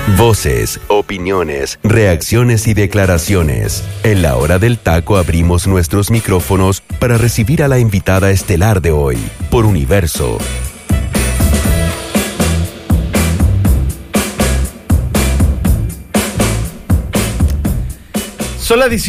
Voces, opiniones, reacciones y declaraciones. En la hora del taco abrimos nuestros micrófonos para recibir a la invitada estelar de hoy, por Universo. Son las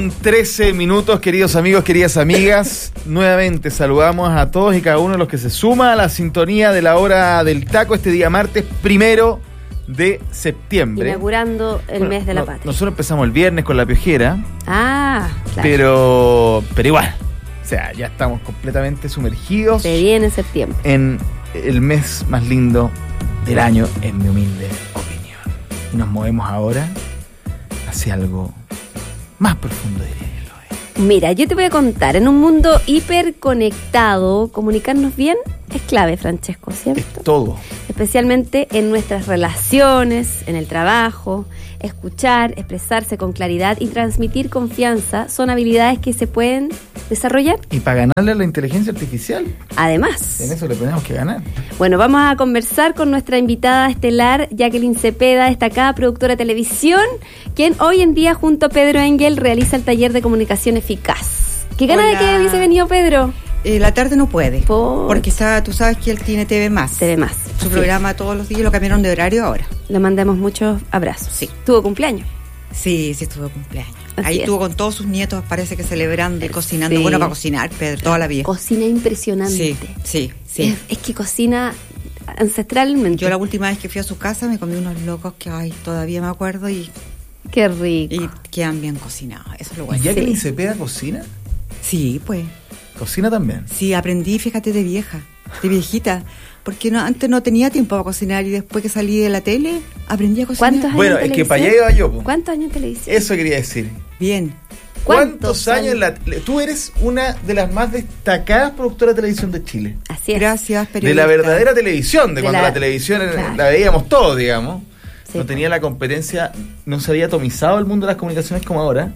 18:13, queridos amigos, queridas amigas. Nuevamente saludamos a todos y cada uno de los que se suma a la sintonía de la hora del taco este día martes 1 de septiembre. Inaugurando el mes de la patria. Nosotros empezamos el viernes con la piojera. Ah, claro. Pero igual, o sea, ya estamos completamente sumergidos. Se viene septiembre. En el mes más lindo del año, en mi humilde opinión. Y nos movemos ahora hacia algo más profundo, diría yo. Mira, yo te voy a contar, en un mundo hiperconectado, comunicarnos bien es clave, Francesco, ¿cierto? Es todo. Especialmente en nuestras relaciones, en el trabajo. Escuchar, expresarse con claridad y transmitir confianza son habilidades que se pueden desarrollar. Y para ganarle a la inteligencia artificial. Además. En eso le tenemos que ganar. Bueno, vamos a conversar con nuestra invitada estelar, Jacqueline Cepeda, destacada productora de televisión, quien hoy en día junto a Pedro Engel realiza el taller de comunicación eficaz. ¿Qué gana de que hubiese venido Pedro? La tarde no puede, porque tú sabes que él tiene TV Más. TV Más. Su programa todos los días lo cambiaron de horario ahora. Le mandamos muchos abrazos. Sí. ¿Tuvo cumpleaños? Sí, tuvo cumpleaños. Así Ahí es. estuvo con todos sus nietos, parece que celebrando y cocinando. Sí. Bueno, para cocinar, Pedro, toda la vida. Cocina impresionante. Sí. Es que cocina ancestralmente. Yo la última vez que fui a su casa me comí unos locos que todavía me acuerdo y Qué rico. y quedan bien cocinados. Eso es lo bueno. ¿Y Jacqueline Cepeda cocina? Sí, pues. ¿Cocina también? Sí, aprendí, fíjate, de viejita. Porque antes no tenía tiempo para cocinar y después que salí de la tele, aprendí a cocinar. ¿Cuántos años Bueno, en es que televisión? para allá iba yo. Po. ¿Cuántos años en televisión? Eso quería decir. Bien. ¿Cuántos años en la Tú eres una de las más destacadas productoras de televisión de Chile. Así es. Gracias, periodista. De la verdadera televisión, de De cuando la- la televisión claro. la veíamos todos, digamos. Sí, No tenía la competencia, no se había atomizado el mundo de las comunicaciones como ahora.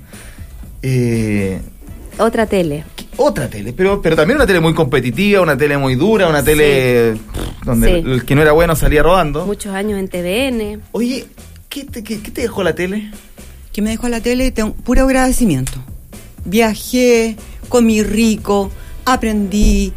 Otra tele. Otra tele, pero también una tele muy competitiva, una tele muy dura, una tele donde Sí. el que no era bueno salía rodando. Muchos años en TVN. Oye, ¿qué te dejó la tele? Que me dejó la tele, tengo puro agradecimiento. Viajé, comí rico, aprendí,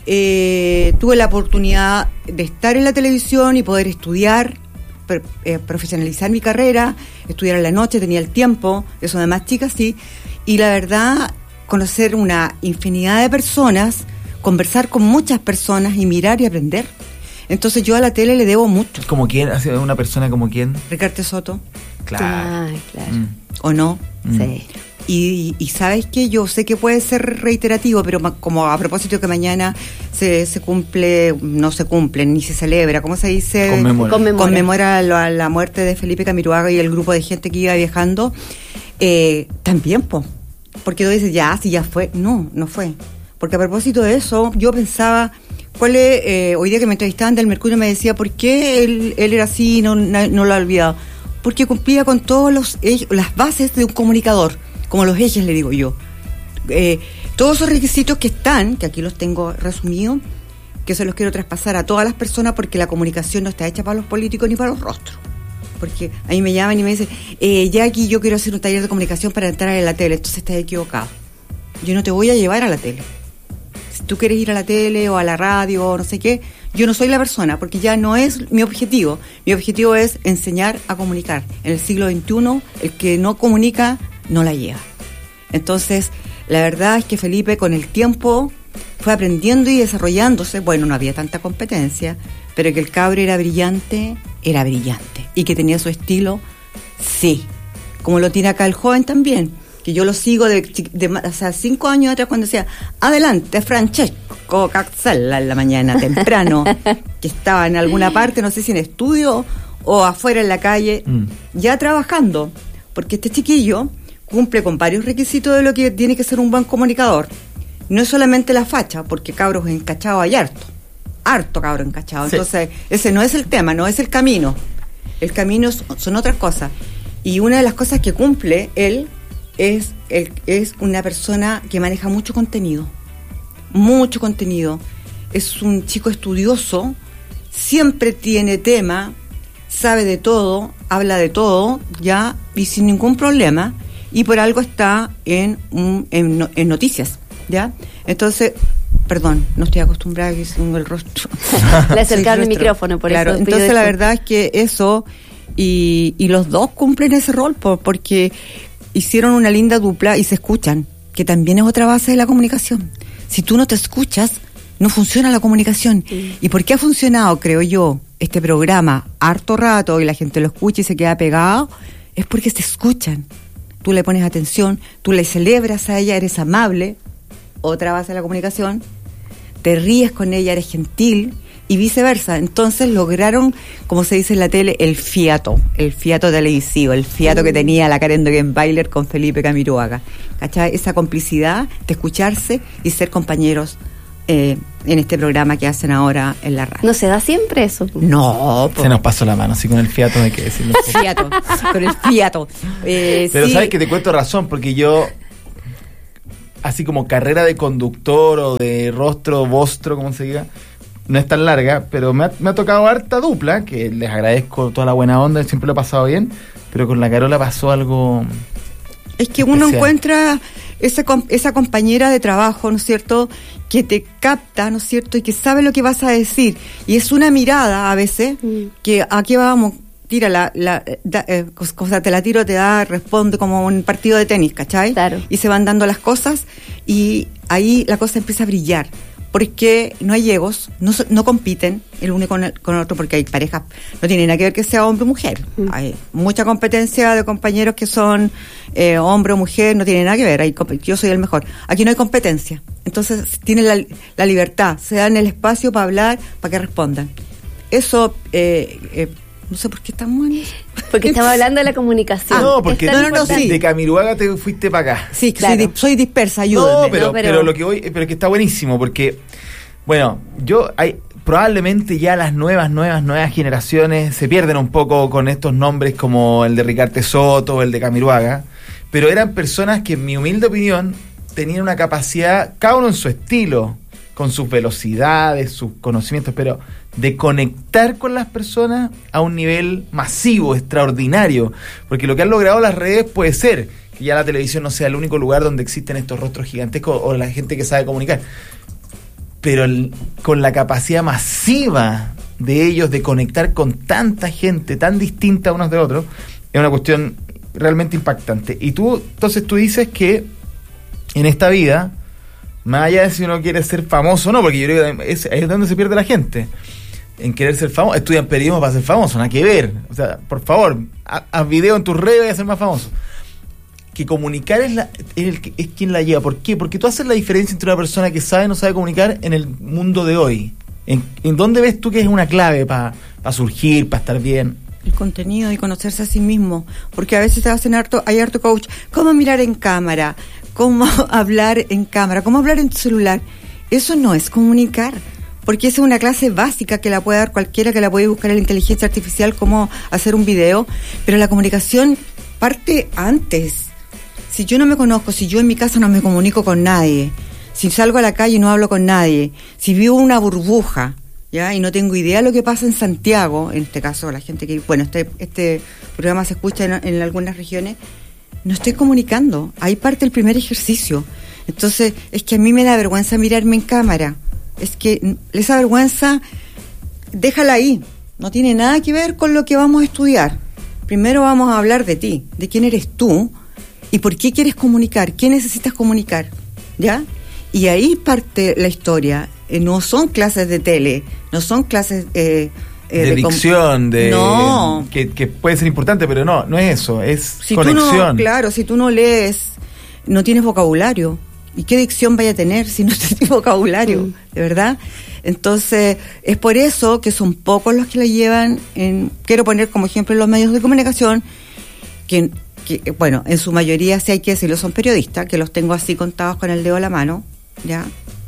tuve la oportunidad de estar en la televisión y poder estudiar, profesionalizar mi carrera, estudiar en la noche, tenía el tiempo, eso de más chica, sí, y la verdad, conocer una infinidad de personas, conversar con muchas personas y mirar y aprender. Entonces yo a la tele le debo mucho. ¿Como quién? ¿Una persona como quién? Ricardo Soto, Claro. Ay, claro. ¿o no? Sí. Y sabes que yo sé que puede ser reiterativo, pero como a propósito que mañana se cumple, no se cumple, ni se celebra, ¿cómo se dice? Conmemora la muerte de Felipe Camiroaga y el grupo de gente que iba viajando. También, porque tú dices, ya fue. No fue. Porque a propósito de eso, yo pensaba, hoy día que me entrevistaban del Mercurio me decía, ¿por qué él era así no lo ha olvidado? Porque cumplía con todos las bases de un comunicador, como los ejes, le digo yo. Todos esos requisitos que aquí los tengo resumidos, que se los quiero traspasar a todas las personas, porque la comunicación no está hecha para los políticos ni para los rostros. Porque a mí me llaman y me dicen, Jackie, yo quiero hacer un taller de comunicación para entrar en la tele. Entonces estás equivocado. Yo no te voy a llevar a la tele. Si tú quieres ir a la tele o a la radio o no sé qué, yo no soy la persona, porque ya no es mi objetivo. Mi objetivo es enseñar a comunicar. En el siglo XXI, el que no comunica, no la lleva. Entonces, la verdad es que Felipe con el tiempo fue aprendiendo y desarrollándose. Bueno, no había tanta competencia, pero que el cabro era brillante. Y que tenía su estilo, sí. Como lo tiene acá el joven también, que yo lo sigo o sea, 5 años atrás cuando decía, adelante, Francesco Cazzella en la mañana, temprano, que estaba en alguna parte, no sé si en estudio o afuera en la calle, ya trabajando, porque este chiquillo cumple con varios requisitos de lo que tiene que ser un buen comunicador. No es solamente la facha, porque cabros encachados hay harto cabro encachado. Sí. Entonces, ese no es el tema, no es el camino. El camino son otras cosas. Y una de las cosas que cumple él es una persona que maneja mucho contenido. Es un chico estudioso, siempre tiene tema, sabe de todo, habla de todo, ya, y sin ningún problema, y por algo está en noticias, ¿ya? Entonces, perdón, no estoy acostumbrada a que se el rostro. Le acercaron el micrófono, por claro, eso. Entonces la verdad es que eso, y los dos cumplen ese rol, porque hicieron una linda dupla y se escuchan, que también es otra base de la comunicación. Si tú no te escuchas, no funciona la comunicación. Sí. ¿Y por qué ha funcionado, creo yo, este programa harto rato y la gente lo escucha y se queda pegado? Es porque se escuchan. Tú le pones atención, tú le celebras a ella, eres amable, otra base de la comunicación, te ríes con ella, eres gentil, y viceversa. Entonces lograron, como se dice en la tele, el fiato televisivo, el fiato que tenía la Karen Dogenbailer con Felipe Camiroaga. ¿Cachai? Esa complicidad de escucharse y ser compañeros en este programa que hacen ahora en la radio. ¿No se da siempre eso? No. Se nos pasó la mano, así con el fiato hay que decirlo. Con el fiato. Pero sí. Sabes que te cuento razón, porque yo, así como carrera de conductor o de vostro, como se diga, no es tan larga, pero me ha tocado harta dupla, que les agradezco toda la buena onda, siempre lo he pasado bien, pero con la Carola pasó algo. Es que uno encuentra esa compañera de trabajo, ¿no es cierto?, que te capta, ¿no es cierto?, y que sabe lo que vas a decir. Y es una mirada a veces, que aquí vamos, tira te la tiro, te da, responde como un partido de tenis, ¿cachai? Claro. Y se van dando las cosas y ahí la cosa empieza a brillar. Porque no hay egos, no compiten el uno con el otro, porque hay parejas, no tiene nada que ver que sea hombre o mujer. Hay mucha competencia de compañeros que son hombre o mujer, no tiene nada que ver, yo soy el mejor. Aquí no hay competencia, entonces tienen la libertad, se dan el espacio para hablar, para que respondan. Eso, no sé por qué estamos en eso. Porque estamos hablando de la comunicación. No, porque sí. De Camiroaga te fuiste para acá. Sí, claro. soy dispersa, ayúdenme. No, pero lo que voy, pero que está buenísimo, porque, bueno, probablemente ya las nuevas generaciones se pierden un poco con estos nombres como el de Ricardo Soto o el de Camiroaga, pero eran personas que, en mi humilde opinión, tenían una capacidad, cada uno en su estilo, con sus velocidades, sus conocimientos, pero de conectar con las personas a un nivel masivo, extraordinario, porque lo que han logrado las redes puede ser que ya la televisión no sea el único lugar donde existen estos rostros gigantescos o la gente que sabe comunicar, pero con la capacidad masiva de ellos de conectar con tanta gente tan distinta unos de otros, es una cuestión realmente impactante. Y entonces tú dices que en esta vida, más allá de si uno quiere ser famoso o no, porque yo creo que es donde se pierde la gente, en querer ser famoso. Estudian periodismo para ser famoso, nada que ver. O sea, por favor, haz video en tus redes y a ser más famoso. Que comunicar es quien la lleva. ¿Por qué? Porque tú haces la diferencia entre una persona que sabe o no sabe comunicar en el mundo de hoy. ¿En dónde ves tú que es una clave para surgir, para estar bien? El contenido y conocerse a sí mismo. Porque a veces hay harto coach. ¿Cómo mirar en cámara? ¿Cómo hablar en cámara? ¿Cómo hablar en tu celular? Eso no es comunicar. Porque esa es una clase básica que la puede dar cualquiera, que la puede buscar en la inteligencia artificial, cómo hacer un video. Pero la comunicación parte antes. Si yo no me conozco, si yo en mi casa no me comunico con nadie, si salgo a la calle y no hablo con nadie, si vivo una burbuja, ¿ya? Y no tengo idea de lo que pasa en Santiago, en este caso la gente que, bueno, este programa se escucha en algunas regiones, no estoy comunicando. Ahí parte el primer ejercicio. Entonces, es que a mí me da vergüenza mirarme en cámara. Es que esa vergüenza, déjala ahí. No tiene nada que ver con lo que vamos a estudiar. Primero vamos a hablar de ti, de quién eres tú y por qué quieres comunicar, qué necesitas comunicar, ¿ya? Y ahí parte la historia. No son clases de tele, no son clases de dicción, no, que puede ser importante, pero no es eso, es si conexión. Si tú no lees, no tienes vocabulario. ¿Y qué dicción vaya a tener si no tienes vocabulario? ¿De verdad? Entonces, es por eso que son pocos los que la llevan quiero poner como ejemplo los medios de comunicación, que bueno, en su mayoría, si hay que decirlo, son periodistas, que los tengo así contados con el dedo a la mano, ¿ya?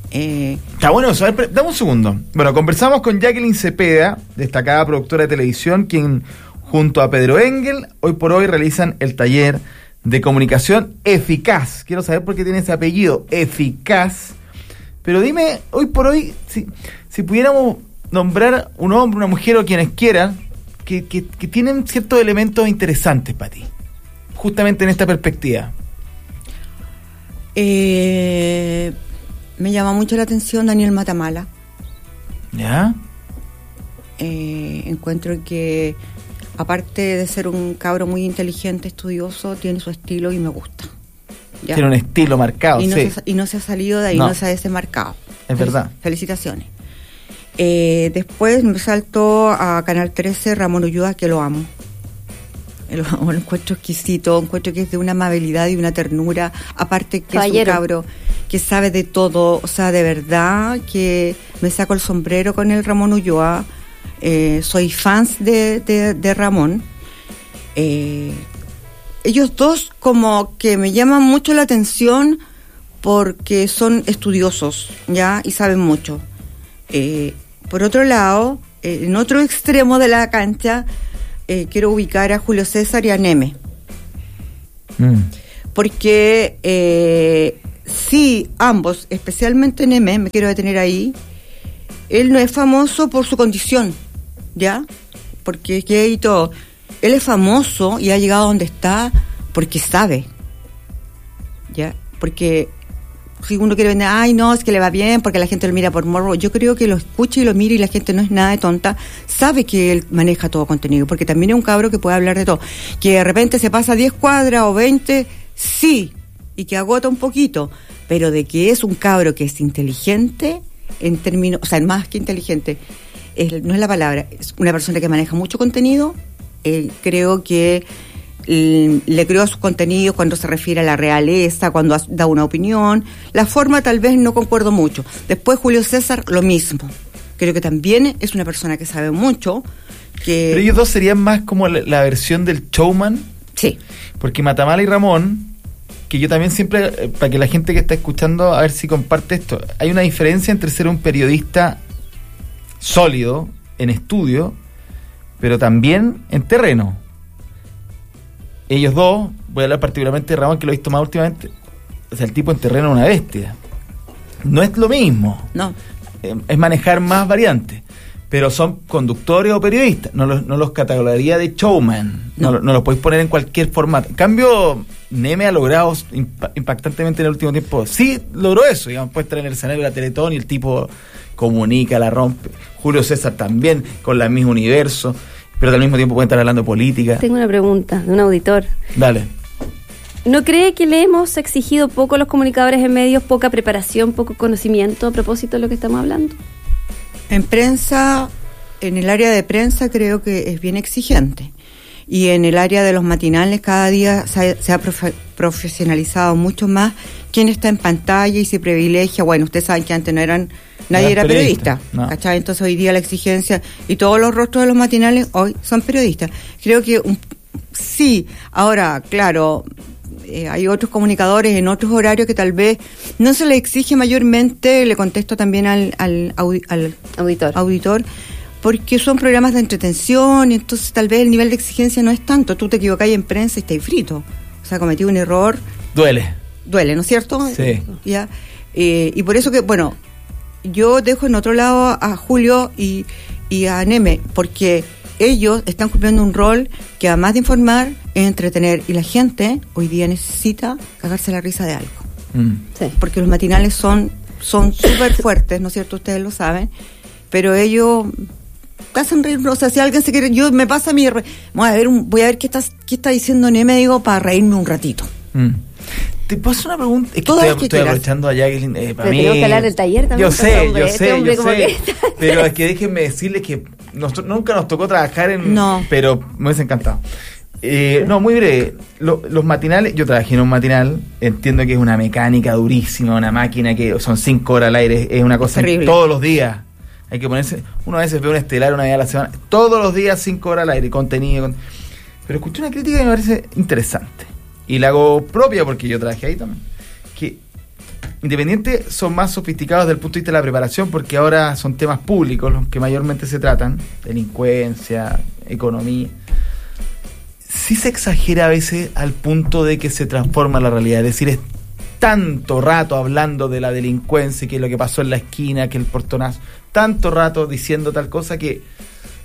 Está bueno eso. Dame un segundo. Bueno, conversamos con Jacqueline Cepeda, destacada productora de televisión, quien junto a Pedro Engel, hoy por hoy realizan el taller de comunicación eficaz. Quiero saber por qué tiene ese apellido, eficaz. Pero dime, hoy por hoy, si pudiéramos nombrar un hombre, una mujer o quienes quieran, tienen ciertos elementos interesantes para ti, justamente en esta perspectiva. Me llama mucho la atención Daniel Matamala. ¿Ya? Encuentro que, aparte de ser un cabro muy inteligente, estudioso, tiene su estilo y me gusta. ¿Ya? Tiene un estilo marcado, y no se ha salido de ahí, no se ha desenmarcado. Es verdad. Felicitaciones. Después me saltó a Canal 13 Ramón Ulloa, que lo amo. Lo encuentro exquisito, encuentro que es de una amabilidad y una ternura, aparte que Caballero. Es un cabro que sabe de todo, o sea, de verdad que me saco el sombrero con el Ramón Ulloa. Soy fans de Ramón. Ellos dos como que me llaman mucho la atención porque son estudiosos, ¿ya? Y saben mucho. Por otro lado, en otro extremo de la cancha, quiero ubicar a Julio César y a Neme. Porque sí, ambos, especialmente Neme, me quiero detener ahí, él no es famoso por su condición, ¿ya? Porque es gay y todo. Él es famoso y ha llegado a donde está porque sabe, ¿ya? Porque si uno quiere vender, ay no, es que le va bien porque la gente lo mira por morbo, yo creo que lo escucha y lo mira y la gente no es nada de tonta, sabe que él maneja todo contenido, porque también es un cabro que puede hablar de todo, que de repente se pasa 10 cuadras o 20, sí, y que agota un poquito, pero de que es un cabro que es inteligente, en términos, o sea, más que inteligente, no es la palabra, es una persona que maneja mucho contenido. Creo que le creo a sus contenidos cuando se refiere a la realeza, cuando da una opinión. La forma tal vez no concuerdo mucho. Después Julio César, lo mismo. Creo que también es una persona que sabe mucho. Pero ellos dos serían más como la versión del showman. Sí. Porque Matamala y Ramón, que yo también siempre, para que la gente que está escuchando, a ver si comparte esto, hay una diferencia entre ser un periodista sólido, en estudio, pero también en terreno. Ellos dos, voy a hablar particularmente de Ramón, que lo he visto más últimamente, o sea, el tipo en terreno es una bestia. No es lo mismo. No. Es manejar más variantes. Pero son conductores o periodistas. No los categorizaría de showman. No los podéis poner en cualquier formato. En cambio, Neme ha logrado impactantemente en el último tiempo. Sí, logró eso. Digamos, puede estar en el escenario de la Teletón y el tipo comunica, la rompe. Julio César también, con el mismo universo. Pero al mismo tiempo puede estar hablando de política. Tengo una pregunta de un auditor. Dale. ¿No cree que le hemos exigido poco a los comunicadores en medios, poca preparación, poco conocimiento a propósito de lo que estamos hablando? En prensa, en el área de prensa creo que es bien exigente. Y en el área de los matinales cada día se ha profesionalizado mucho más quién está en pantalla y se privilegia. Bueno, ustedes saben que antes nadie era periodista. No. ¿Cachai? Entonces hoy día la exigencia y todos los rostros de los matinales hoy son periodistas. Creo que sí, ahora, claro, hay otros comunicadores en otros horarios que tal vez no se le exige mayormente, le contesto también al auditor, porque son programas de entretención y entonces tal vez el nivel de exigencia no es tanto. Tú te equivocás en prensa y estás frito. O sea, cometí un error. Duele, ¿no es cierto? Sí. ¿Ya? Y por eso que, bueno, yo dejo en otro lado a Julio y a Neme, porque ellos están cumpliendo un rol que además de informar es entretener, y la gente hoy día necesita cagarse la risa de algo. Sí. Porque los matinales son súper fuertes, ¿no es cierto? Ustedes lo saben, pero ellos te hacen reír. O sea, si alguien se quiere, me pasa mi voy a ver qué está diciendo Neme, digo, para reírme un ratito. Te paso una pregunta. Es que estoy aprovechando a Jacqueline. Para mí, tenemos que hablar del taller también. Yo sé. Pero es que déjenme decirles que nunca nos tocó trabajar pero me hubiese encantado. Muy breve. Los matinales, yo trabajé en un matinal, entiendo que es una mecánica durísima, una máquina que son 5 horas al aire, es una cosa terrible. Todos los días. Hay que ponerse, uno a veces ve un estelar una vez a la semana, todos los días 5 horas al aire, contenido. Pero escuché una crítica que me parece interesante. Y la hago propia porque yo trabajé ahí también. Que independientes son más sofisticados desde el punto de vista de la preparación, porque ahora son temas públicos los que mayormente se tratan, delincuencia, economía. Sí se exagera a veces al punto de que se transforma la realidad. Es decir, es tanto rato hablando de la delincuencia, que lo que pasó en la esquina, que el portonazo, tanto rato diciendo tal cosa que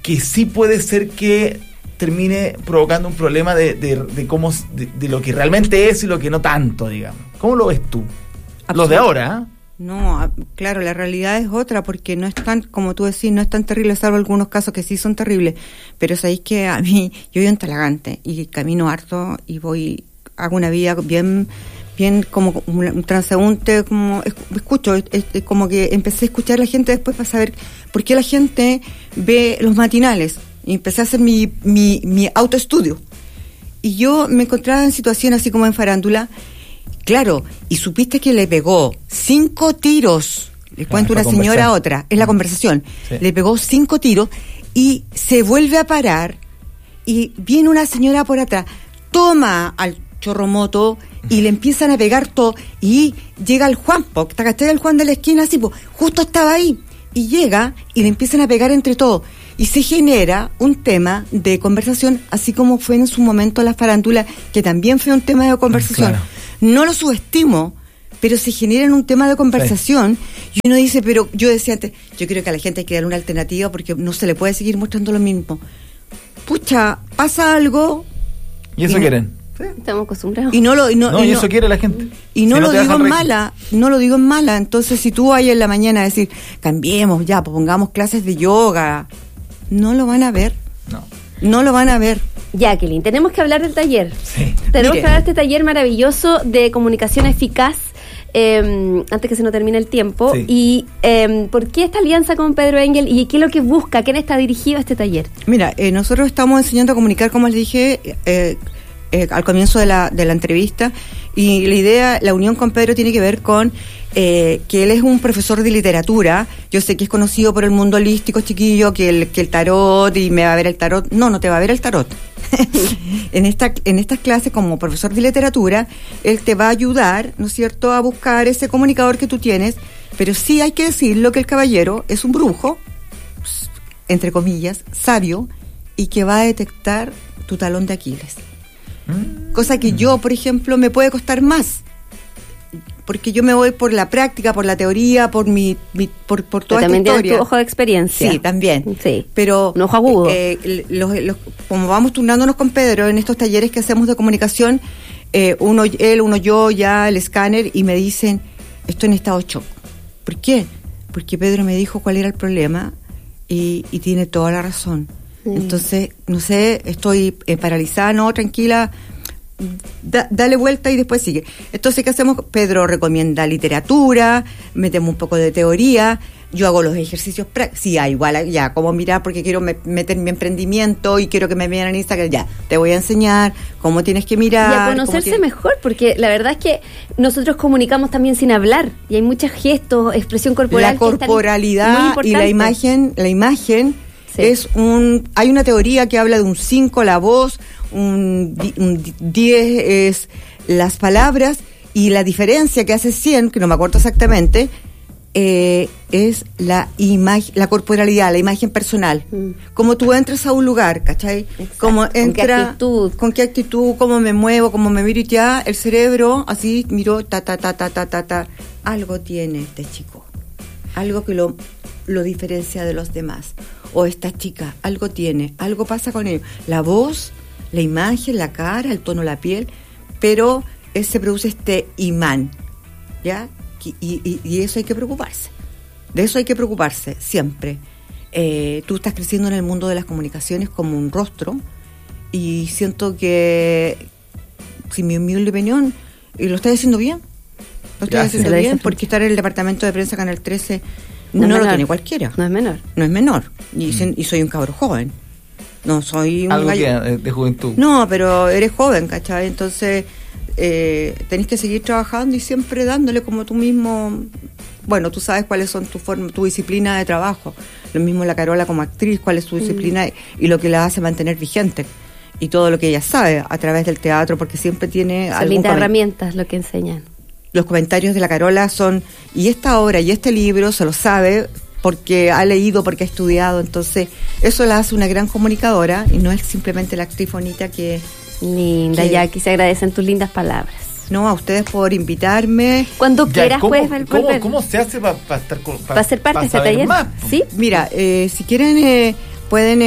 que sí puede ser que termine provocando un problema de cómo de lo que realmente es y lo que no tanto, digamos. ¿Cómo lo ves tú? Los de ahora, ¿eh? No, claro, la realidad es otra, porque no es tan, como tú decís, no es tan terrible, salvo algunos casos que sí son terribles, pero sabéis que a mí, yo vivo en Talagante y camino harto y hago una vida bien como un transeúnte, como escucho, como que empecé a escuchar a la gente después para saber por qué la gente ve los matinales, y empecé a hacer mi autoestudio, y yo me encontraba en situación así como en farándula. Claro, y supiste que le pegó 5 tiros, le cuento una señora a otra, es la conversación, sí. Le pegó 5 tiros y se vuelve a parar y viene una señora por atrás, toma al chorromoto y le empiezan a pegar todo, y llega el Juan, ¿te cachai? El Juan de la esquina, así, pues, justo estaba ahí, y llega y le empiezan a pegar entre todos, y se genera un tema de conversación, así como fue en su momento la farándula, que también fue un tema de conversación. Claro. No lo subestimo, pero se genera en un tema de conversación, sí. Y uno dice, pero yo decía antes, yo creo que a la gente hay que dar una alternativa porque no se le puede seguir mostrando lo mismo. Pucha, pasa algo... ¿Y eso quieren? Sí. Estamos acostumbrados. Y eso quiere la gente. Y no, si lo digo en mala, no lo digo en mala. Entonces, si tú vas en la mañana a decir, cambiemos ya, pongamos clases de yoga, no lo van a ver. No lo van a ver. Jacqueline, tenemos que hablar del taller. Sí. Tenemos que hablar de este taller maravilloso de comunicación eficaz, antes que se nos termine el tiempo. Sí. Y ¿por qué esta alianza con Pedro Engel y qué es lo que busca? ¿Quién está dirigido a este taller? Mira, nosotros estamos enseñando a comunicar, como les dije al comienzo de la entrevista, y la idea, la unión con Pedro tiene que ver con que él es un profesor de literatura. Yo sé que es conocido por el mundo holístico, chiquillo, que el tarot, y me va a ver el tarot. No te va a ver el tarot. En estas clases, como profesor de literatura, él te va a ayudar, ¿no es cierto?, a buscar ese comunicador que tú tienes, pero sí hay que decirlo que el caballero es un brujo, entre comillas, sabio, y que va a detectar tu talón de Aquiles. Cosa que yo, por ejemplo, me puede costar más, porque yo me voy por la práctica, por la teoría, por por toda esta historia. También tu ojo de experiencia. Sí, también. Sí. Pero un ojo agudo. Como vamos turnándonos con Pedro en estos talleres que hacemos de comunicación, uno yo, ya el escáner, y me dicen, estoy en estado de shock. ¿Por qué? Porque Pedro me dijo cuál era el problema y tiene toda la razón. Entonces, no sé, estoy paralizada, no, tranquila, dale vuelta y después sigue. Entonces, ¿qué hacemos? Pedro recomienda literatura, metemos un poco de teoría, yo hago los ejercicios prácticos, sí, igual, ya, como mirar, porque quiero meter mi emprendimiento y quiero que me vean en Instagram, ya, te voy a enseñar cómo tienes que mirar. Y a conocerse mejor, porque la verdad es que nosotros comunicamos también sin hablar, y hay muchos gestos, expresión corporal. La corporalidad y la imagen... Sí. Hay una teoría que habla de un 5 la voz, un 10 es las palabras, y la diferencia que hace 100, que no me acuerdo exactamente, es la imagen, la corporalidad, la imagen personal. Como tú entras a un lugar, ¿cachai? Exacto. Como entra, con qué actitud, cómo me muevo, cómo me miro, y ya el cerebro así miró, ta. Algo tiene este chico, algo que lo diferencia de los demás. O esta chica, algo tiene, algo pasa con ellos. La voz, la imagen, la cara, el tono de la piel, pero se produce este imán, ¿ya? Y eso hay que preocuparse. De eso hay que preocuparse siempre. Tú estás creciendo en el mundo de las comunicaciones como un rostro, y siento que, si mi humilde opinión, lo estás haciendo bien. Lo estás haciendo bien, porque estar en el departamento de prensa Canal 13... No lo tiene cualquiera. No es menor. Y soy un cabro joven. No soy un algo de juventud. No, pero eres joven, ¿cachai? Entonces tenés que seguir trabajando y siempre dándole como tú mismo. Bueno, tú sabes cuáles son tu disciplina de trabajo. Lo mismo la Carola como actriz, cuál es su disciplina y lo que la hace mantener vigente. Y todo lo que ella sabe a través del teatro, porque siempre tiene son lindas herramientas lo que enseñan. Los comentarios de la Carola son, y esta obra y este libro se lo sabe porque ha leído, porque ha estudiado, entonces eso la hace una gran comunicadora, y no es simplemente la actriz bonita que... Linda, Jackie, se agradecen tus lindas palabras. No, a ustedes por invitarme. Cuando quieras puedes volver. ¿Cómo se hace para estar para ser parte de este taller? Más? ¿Sí? Mira, si quieren pueden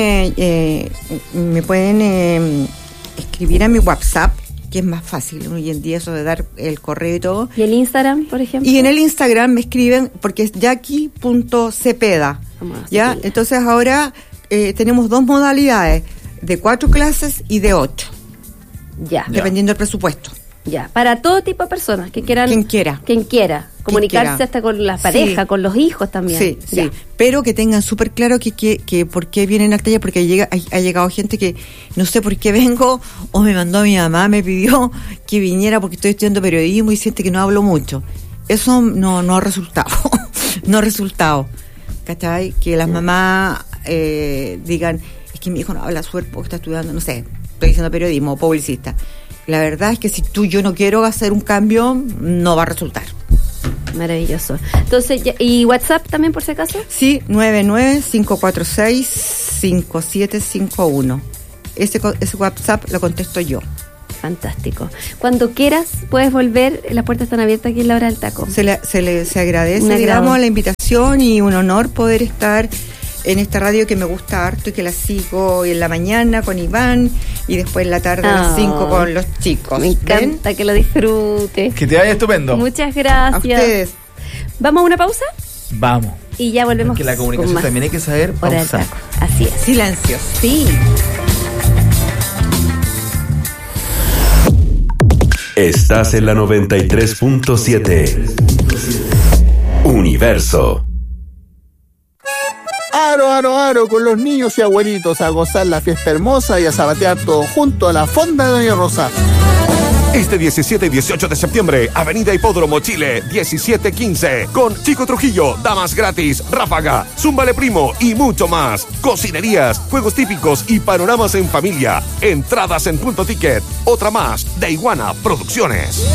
escribir a mi WhatsApp, que es más fácil hoy en día eso de dar el correo y todo. ¿Y el Instagram, por ejemplo? Y en el Instagram me escriben, porque es Jackie.cepeda. ¿Ya? Entonces ahora tenemos 2 modalidades, de 4 clases y de 8. Ya. Dependiendo del presupuesto. Ya, para todo tipo de personas que quieran. Quien quiera. Comunicarse hasta con la pareja, con los hijos también. Sí, sí. Pero que tengan súper claro que por qué vienen al taller, porque ha llegado gente que no sé por qué vengo, o me mandó a mi mamá, me pidió que viniera porque estoy estudiando periodismo y siente que no hablo mucho. Eso no ha resultado. No ha resultado. ¿Cachai? Que las mamás digan, es que mi hijo no habla suerte porque está estudiando, no sé, estoy diciendo periodismo o publicista. La verdad es que si yo no quiero hacer un cambio, no va a resultar. Maravilloso. Entonces, ¿y WhatsApp también por si acaso? Sí, 995465751. Ese WhatsApp lo contesto yo. Fantástico. Cuando quieras, puedes volver. Las puertas están abiertas aquí en la hora del taco. Se agradece, digamos, la invitación y un honor poder estar en esta radio que me gusta harto y que la sigo en la mañana con Iván y después en la tarde a las 5 con los chicos. Me encanta que lo disfrutes. Que te vaya estupendo. Muchas gracias. A ustedes. ¿Vamos a una pausa? Vamos. Y ya volvemos. Porque la comunicación también hay que saber pausar. Así es. Silencio. Sí. Estás en la 93.7. Universo. Aro, con los niños y abuelitos a gozar la fiesta hermosa y a sabatear todo junto a la fonda de Doña Rosa. Este 17 y 18 de septiembre, Avenida Hipódromo, Chile, 1715, con Chico Trujillo, damas gratis, ráfaga, zúmbale primo y mucho más. Cocinerías, juegos típicos y panoramas en familia. Entradas en Punto Ticket. Otra más de Iguana Producciones.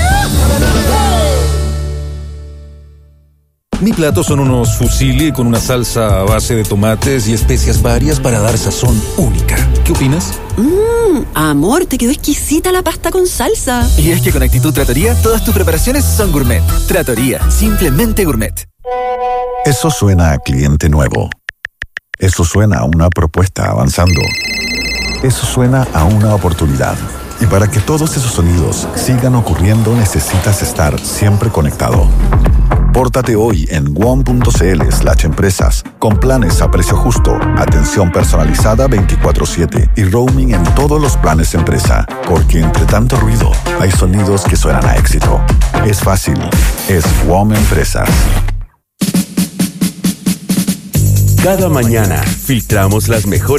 Mi plato son unos fusilli con una salsa a base de tomates y especias varias para dar sazón única. ¿Qué opinas? Amor, te quedó exquisita la pasta con salsa. Y es que con Actitud Trattoria, todas tus preparaciones son gourmet. Trattoria, simplemente gourmet. Eso suena a cliente nuevo. Eso suena a una propuesta avanzando. Eso suena a una oportunidad. Y para que todos esos sonidos sigan ocurriendo, necesitas estar siempre conectado. Pórtate hoy en WOM.cl/empresas con planes a precio justo, atención personalizada 24/7 y roaming en todos los planes empresa. Porque entre tanto ruido, hay sonidos que suenan a éxito. Es fácil. Es WOM Empresas. Cada mañana filtramos las mejores